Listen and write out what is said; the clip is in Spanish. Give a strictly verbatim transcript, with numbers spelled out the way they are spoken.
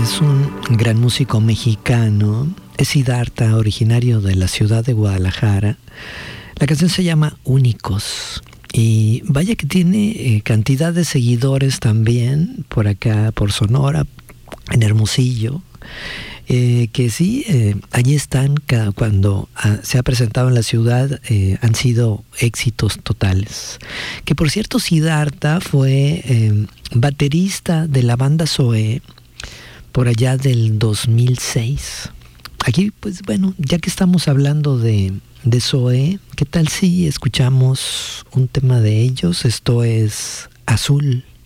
es un gran músico mexicano, es Siddhartha, originario de la ciudad de Guadalajara. La canción se llama Únicos y vaya que tiene eh, cantidad de seguidores también por acá, por Sonora, en Hermosillo. Eh, que sí, eh, allí están cada, cuando ah, se ha presentado en la ciudad, eh, han sido éxitos totales. Que por cierto, Siddhartha fue eh, baterista de la banda Zoé por allá del dos mil seis. Aquí, pues bueno, ya que estamos hablando de, de Zoé, ¿qué tal si escuchamos un tema de ellos? Esto es Azul.